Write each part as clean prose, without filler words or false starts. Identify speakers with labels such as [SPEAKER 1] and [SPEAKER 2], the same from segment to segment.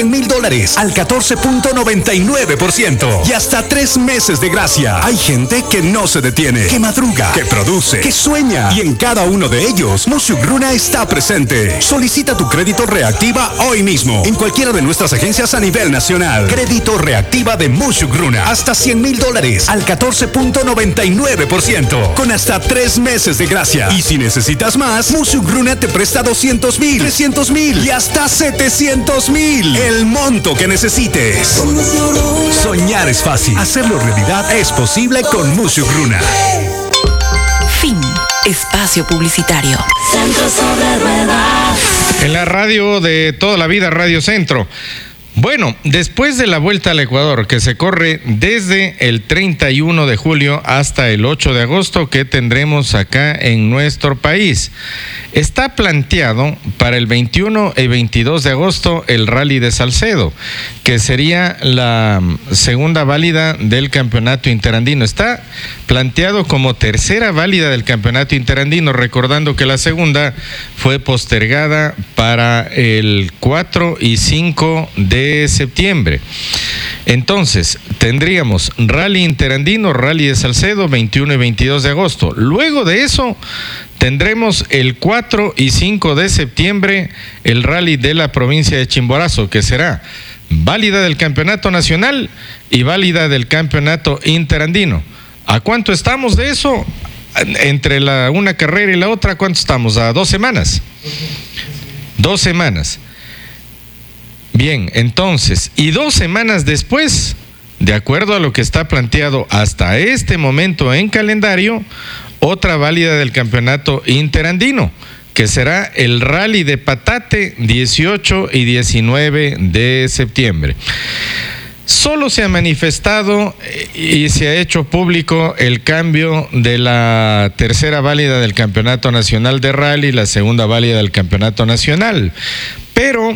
[SPEAKER 1] $100,000 al 14.99% y hasta 3 meses de gracia. Hay gente que no se detiene, que madruga, que produce, que sueña, y en cada uno de ellos, Mushugruna está presente. Solicita tu crédito Reactiva hoy mismo en cualquiera de nuestras agencias a nivel nacional. Crédito Reactiva de Mushugruna, hasta $100,000 al 14.99% con hasta 3 meses de gracia. Y si necesitas más, Mushugruna te presta $200,000, $300,000 y hasta $700,000. El monto que necesites. Soñar es fácil, hacerlo realidad es posible con Mushugruna.
[SPEAKER 2] Fin. Espacio publicitario.
[SPEAKER 3] Centro sobre ruedas.
[SPEAKER 4] En la radio de toda la vida, Radio Centro. Bueno, después de la Vuelta al Ecuador, que se corre desde el 31 de julio hasta el 8 de agosto, que tendremos acá en nuestro país, está planteado para el 21 y 22 de agosto el Rally de Salcedo, que sería la segunda válida del campeonato interandino. Está planteado como tercera válida del campeonato interandino, recordando que la segunda fue postergada para el 4 y 5 de septiembre. Entonces, tendríamos Rally Interandino, Rally de Salcedo, 21 y 22 de agosto. Luego de eso, tendremos el 4 y 5 de septiembre el Rally de la provincia de Chimborazo, que será válida del campeonato nacional y válida del campeonato interandino. ¿A cuánto estamos de eso? Entre una carrera y la otra, ¿cuánto estamos? ¿A 2 semanas? 2 semanas. Bien, entonces, y 2 semanas después, de acuerdo a lo que está planteado hasta este momento en calendario, otra válida del campeonato interandino, que será el Rally de Patate, 18 y 19 de septiembre. Solo se ha manifestado y se ha hecho público el cambio de la tercera válida del campeonato nacional de rally y la segunda válida del campeonato nacional, pero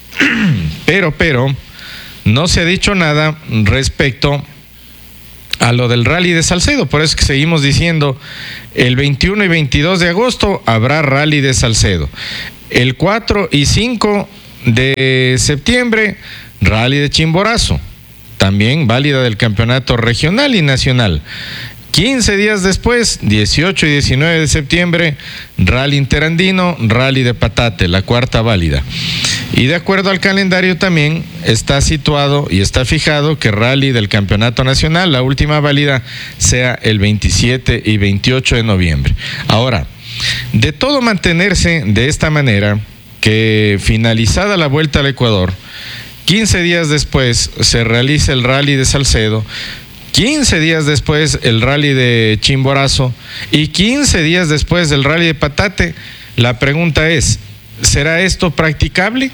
[SPEAKER 4] no se ha dicho nada respecto a lo del Rally de Salcedo. Por eso es que seguimos diciendo, el 21 y 22 de agosto habrá Rally de Salcedo. El 4 y 5 de septiembre, Rally de Chimborazo, también válida del campeonato regional y nacional. 15 días después, 18 y 19 de septiembre, Rally Interandino, Rally de Patate, la cuarta válida. Y de acuerdo al calendario también está situado y está fijado que Rally del Campeonato Nacional, la última válida, sea el 27 y 28 de noviembre. Ahora, de todo mantenerse de esta manera, que finalizada la Vuelta al Ecuador, 15 días después se realiza el Rally de Salcedo, 15 días después el Rally de Chimborazo y 15 días después del Rally de Patate, la pregunta es, ¿será esto practicable?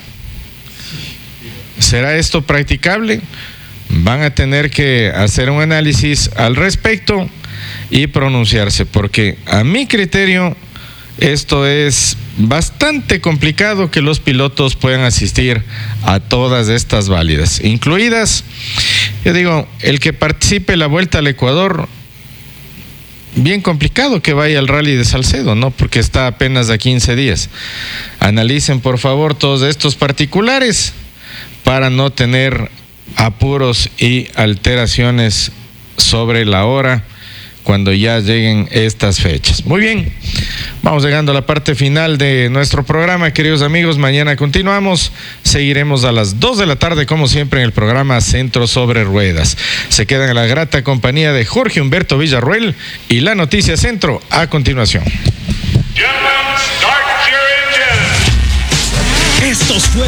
[SPEAKER 4] ¿Será esto practicable? Van a tener que hacer un análisis al respecto y pronunciarse, porque a mi criterio esto es bastante complicado que los pilotos puedan asistir a todas estas válidas, incluidas, yo digo, el que participe en la Vuelta al Ecuador, bien complicado que vaya al Rally de Salcedo, ¿no? Porque está apenas a 15 días. Analicen, por favor, todos estos particulares para no tener apuros y alteraciones sobre la hora cuando ya lleguen estas fechas. Muy bien, vamos llegando a la parte final de nuestro programa, queridos amigos. Mañana continuamos, seguiremos a las 2 de la tarde, como siempre, en el programa Centro sobre Ruedas. Se quedan en la grata compañía de Jorge Humberto Villarruel y la Noticia Centro a continuación.
[SPEAKER 5] Estos fueron